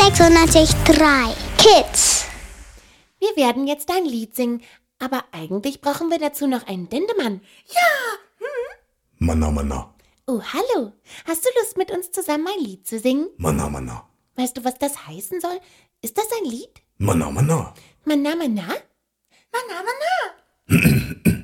606,3 Kids. Wir werden jetzt ein Lied singen, aber eigentlich brauchen wir dazu noch einen Dendemann. Manna, Manna. Oh, hallo. Hast du Lust, mit uns zusammen ein Lied zu singen? Manna, Manna. Weißt du, was das heißen soll? Ist das ein Lied? Manna, Manna. Manna, manna? Manna, Manna.